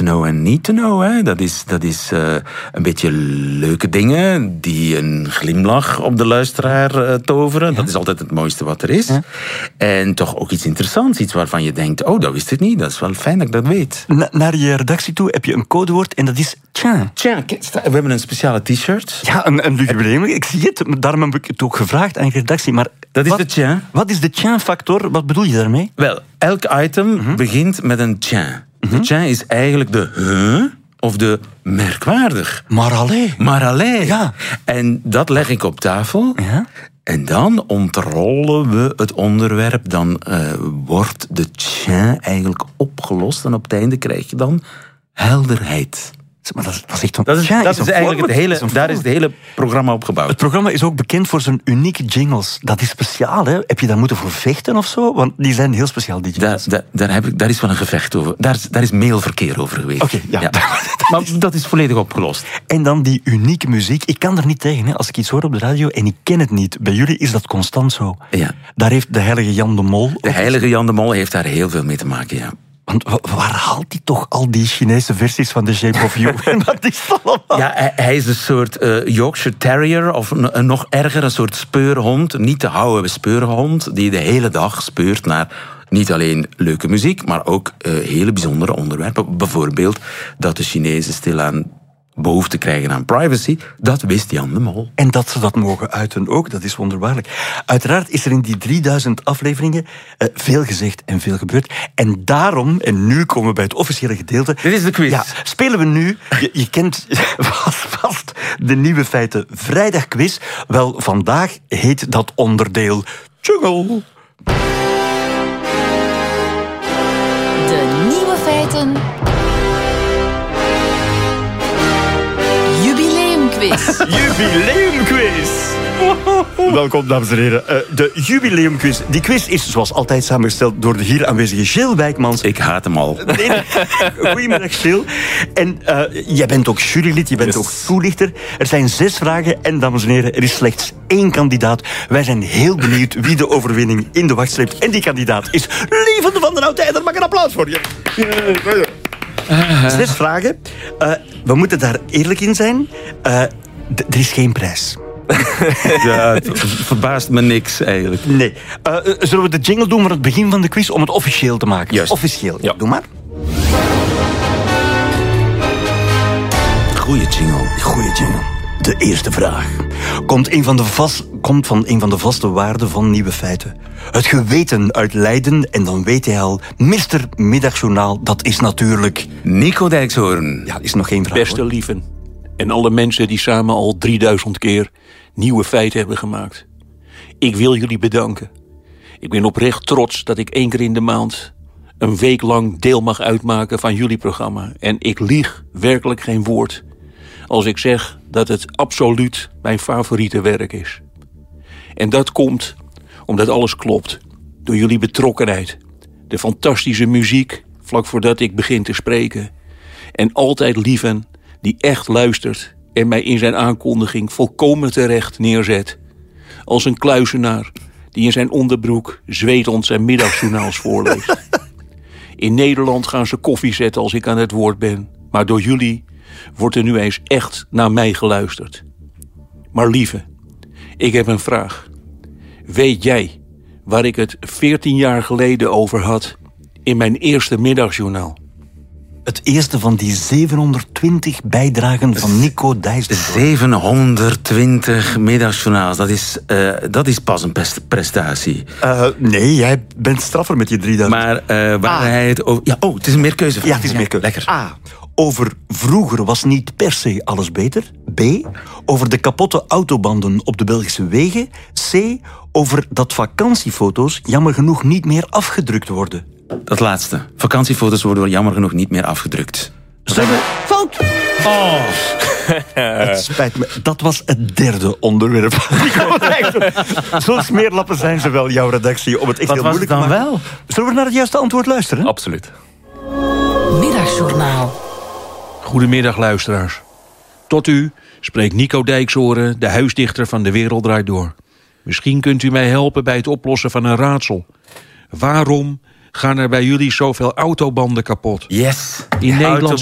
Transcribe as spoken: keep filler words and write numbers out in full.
to know en need to know. Hè. Dat is, dat is uh, een beetje leuke dingen die een glimlach op de luisteraar uh, toveren. Ja. Dat is altijd het mooiste wat er is. Ja. En toch ook iets interessants. Iets waarvan je denkt, oh, dat wist ik niet. Dat is wel fijn dat ik dat weet. Na, naar je redactie toe heb je een codewoord en dat is tja. Tja, we hebben een speciale t-shirt. Ja, een, een jubileum. Ik zie het. Daarom heb ik het ook gevraagd aan je redactie. Maar dat is wat, de tja. Wat is de tja-factor? Wat bedoel je daarmee? Wel, elk item mm-hmm. begint met een tja. Mm-hmm. De tja is eigenlijk de huh of de merkwaardig. Maar allee. Maar allee. Ja. En dat leg ik op tafel. Ja. En dan ontrollen we het onderwerp. Dan uh, wordt de tja eigenlijk opgelost. En op het einde krijg je dan helderheid. Maar dat, dat is echt een, dat is, ja, dat is is eigenlijk het hele, is daar is het hele programma op gebouwd. Het programma is ook bekend voor zijn unieke jingles. Dat is speciaal, hè? Heb je daar moeten voor vechten of zo? Want die zijn heel speciaal, die jingles. Daar, daar, daar, heb ik, daar is wel een gevecht over. Daar, daar is mailverkeer over geweest. Oké, okay, ja. ja. Maar dat is volledig opgelost. En dan die unieke muziek. Ik kan er niet tegen, hè? Als ik iets hoor op de radio en ik ken het niet. Bij jullie is dat constant zo. Ja. Daar heeft de heilige Jan de Mol... De heilige Jan de Mol heeft daar heel veel mee te maken, ja. Want waar haalt hij toch al die Chinese versies van The Shape of You? Wat is dat allemaal? Ja, hij, hij is een soort uh, Yorkshire Terrier, of een, een nog erger, een soort speurhond. Niet te houden speurhond, die de hele dag speurt naar niet alleen leuke muziek, maar ook uh, hele bijzondere onderwerpen. Bijvoorbeeld dat de Chinezen stilaan behoefte krijgen aan privacy, dat wist Jan de Mol. En dat ze dat mogen uiten ook, dat is wonderbaarlijk. Uiteraard is er in die drieduizend afleveringen uh, veel gezegd en veel gebeurd. En daarom, en nu komen we bij het officiële gedeelte... Dit is de quiz. Ja, spelen we nu, je, je kent vast, vast de Nieuwe Feiten Vrijdagquiz. Wel, vandaag heet dat onderdeel Jungle. De Nieuwe Feiten... Jubileumquiz. Welkom, dames en heren. Uh, de jubileumquiz. Die quiz is zoals altijd samengesteld door de hier aanwezige Gilles Wijkmans. Ik haat hem al. Nee, nee. Goedemiddag, Gilles. En uh, jij bent ook jurylid, je bent yes. ook toelichter. Er zijn zes vragen en, dames en heren, er is slechts één kandidaat. Wij zijn heel benieuwd wie de overwinning in de wacht sleept. En die kandidaat is Lieve van den Oudtijder. Mag een applaus voor je. Uh, Zes vragen. Uh, we moeten daar eerlijk in zijn. Uh, d- er is geen prijs. Ja, het verbaast me niks eigenlijk. Nee. Uh, zullen we de jingle doen van het begin van de quiz om het officieel te maken? Juist. Officieel, ja. Doe maar. Goeie jingle. Goeie jingle. De eerste vraag komt, een van de vast, komt van een van de vaste waarden van Nieuwe Feiten. Het geweten uit Leiden, en dan weet hij al, mister Middagjournaal, dat is natuurlijk... Nico Dijkshoorn. Ja, is nog geen vraag. Beste hoor. lieven, en alle mensen die samen al drieduizend keer Nieuwe Feiten hebben gemaakt. Ik wil jullie bedanken. Ik ben oprecht trots dat ik één keer in de maand een week lang deel mag uitmaken van jullie programma. En ik lieg werkelijk geen woord als ik zeg dat het absoluut mijn favoriete werk is. En dat komt omdat alles klopt. Door jullie betrokkenheid. De fantastische muziek vlak voordat ik begin te spreken. En altijd lieven die echt luistert en mij in zijn aankondiging volkomen terecht neerzet. Als een kluizenaar die in zijn onderbroek zweetend zijn middagjournaals voorleest. In Nederland gaan ze koffie zetten als ik aan het woord ben. Maar door jullie wordt er nu eens echt naar mij geluisterd. Maar lieve, ik heb een vraag. Weet jij waar ik het veertien jaar geleden over had in mijn eerste middagjournaal? Het eerste van die zevenhonderdtwintig bijdragen van Nico Dijkshoorn. zevenhonderdtwintig middagjournaals, dat is, uh, dat is pas een prestatie. Uh, nee, jij bent straffer met die drieduizend. Maar uh, waar ah. hij het over... Ja, oh, het is een meerkeuzevraag. Ja, het is een meerkeuze. Lekker. A. Over vroeger was niet per se alles beter. B. Over de kapotte autobanden op de Belgische wegen. C. Over dat vakantiefoto's jammer genoeg niet meer afgedrukt worden. Dat laatste. Vakantiefoto's worden jammer genoeg niet meer afgedrukt. Zeggen fout! Oh. Het spijt me. Dat was het derde onderwerp. Zo smeerlappen zijn ze wel, jouw redactie, om het echt Wat heel was moeilijk het te dan maken. wel? Zullen we naar het juiste antwoord luisteren? Absoluut. Middagjournaal. Goedemiddag, luisteraars. Tot u spreekt Nico Dijkshoorn, de huisdichter van De Wereld Draait Door. Misschien kunt u mij helpen bij het oplossen van een raadsel. Waarom gaan er bij jullie zoveel autobanden kapot? Yes. In Nederland